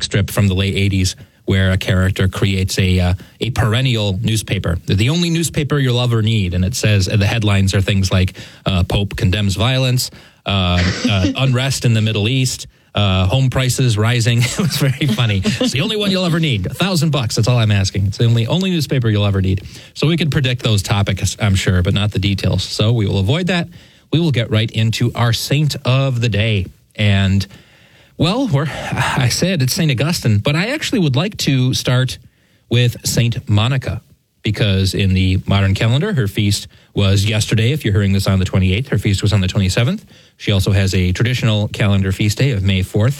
strip from the late 80s where a character creates a perennial newspaper, the only newspaper you'll ever need. And it says, the headlines are things like Pope condemns violence, unrest in the Middle East, home prices rising. It was very funny. It's the only one you'll ever need. $1,000. That's all I'm asking. It's the only newspaper you'll ever need. So we could predict those topics, I'm sure, but not the details. So we will avoid that. We will get right into our saint of the day. And, well, I said it's St. Augustine, but I actually would like to start with St. Monica, because in the modern calendar, her feast was yesterday. If you're hearing this on the 28th, her feast was on the 27th. She also has a traditional calendar feast day of May 4th.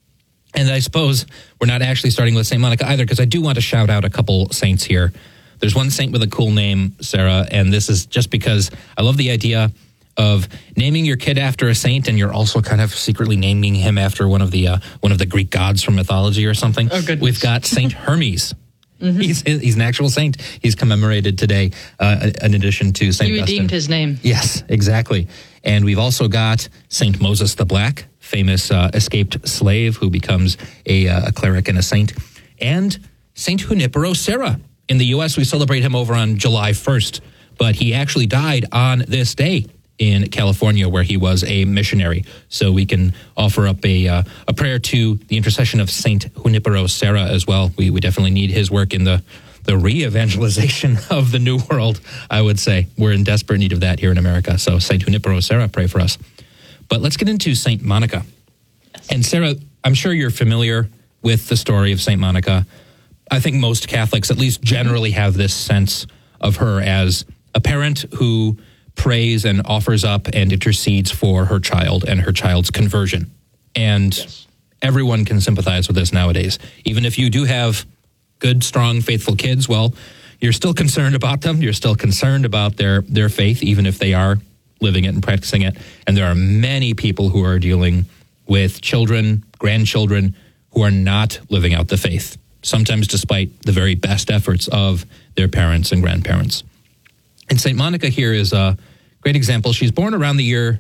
And I suppose we're not actually starting with St. Monica either, because I do want to shout out a couple saints here. There's one saint with a cool name, Sarah, and this is just because I love the idea of naming your kid after a saint, and you're also kind of secretly naming him after one of the Greek gods from mythology or something. Oh, goodness. We've got Saint Hermes. Mm-hmm. He's an actual saint. He's commemorated today, in addition to Saint Augustine. You redeemed his name. Yes, exactly. And we've also got Saint Moses the Black, famous escaped slave who becomes a cleric and a saint, and Saint Junipero Serra. In the U.S., we celebrate him over on July 1st, but he actually died on this day in California, where he was a missionary. So we can offer up a prayer to the intercession of Saint Junipero Serra as well. We definitely need his work in the re-evangelization of the New World, I would say. We're in desperate need of that here in America. So Saint Junipero Serra, pray for us. But let's get into Saint Monica. And Sarah, I'm sure you're familiar with the story of Saint Monica. I think most Catholics, at least generally, have this sense of her as a parent who prays and offers up and intercedes for her child and her child's conversion. And everyone can sympathize with this nowadays. Even if you do have good, strong, faithful kids, well, you're still concerned about them. You're still concerned about their faith, even if they are living it and practicing it. And there are many people who are dealing with children, grandchildren, who are not living out the faith, sometimes despite the very best efforts of their parents and grandparents. And St. Monica here is a great example. She's born around the year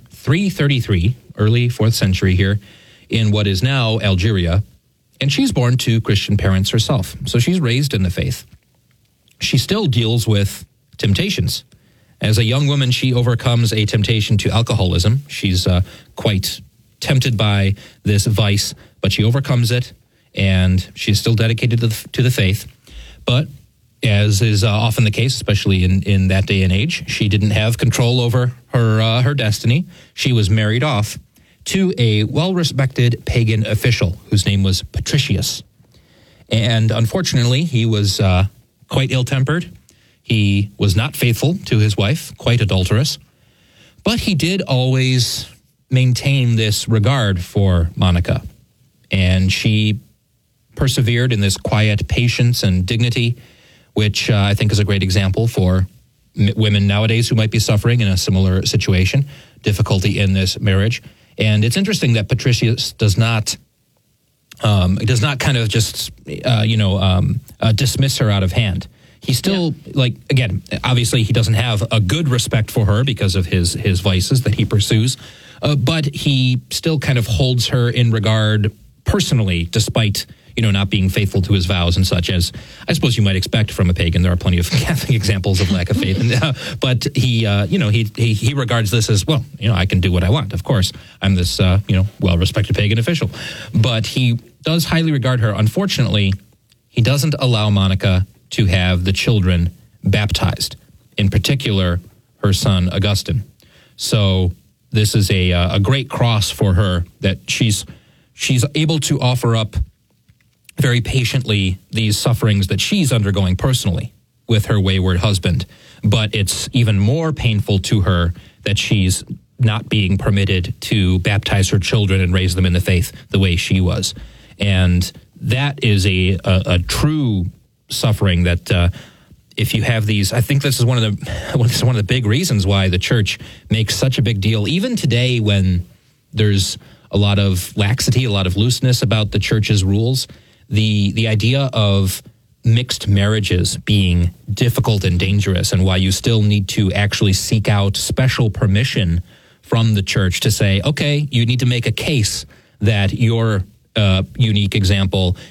333, early 4th century here, in what is now Algeria. And she's born to Christian parents herself. So she's raised in the faith. She still deals with temptations. As a young woman, she overcomes a temptation to alcoholism. She's quite tempted by this vice, but she overcomes it, and she's still dedicated to the faith. But as is often the case, especially in that day and age, she didn't have control over her destiny. She was married off to a well-respected pagan official whose name was Patricius. And unfortunately, he was quite ill-tempered. He was not faithful to his wife, quite adulterous. But he did always maintain this regard for Monica. And she persevered in this quiet patience and dignity, which I think is a great example for women nowadays who might be suffering in a similar situation, difficulty in this marriage. And it's interesting that Patricius does not kind of just, dismiss her out of hand. He still, again, obviously he doesn't have a good respect for her because of his vices that he pursues, but he still kind of holds her in regard personally, despite not being faithful to his vows and such, as I suppose you might expect from a pagan. There are plenty of Catholic examples of lack of faith, but he regards this as, well, I can do what I want. Of course, I'm this well-respected pagan official, but he does highly regard her. Unfortunately, he doesn't allow Monica to have the children baptized, in particular her son Augustine. So this is a great cross for her that she's able to offer up very patiently these sufferings that she's undergoing personally with her wayward husband. But it's even more painful to her that she's not being permitted to baptize her children and raise them in the faith the way she was. And that is a true suffering that if you have these, I think this is one of the big reasons why the church makes such a big deal, even today when there's a lot of laxity, a lot of looseness about the church's rules. The idea of mixed marriages being difficult and dangerous, and why you still need to actually seek out special permission from the church to say, okay, you need to make a case that your unique example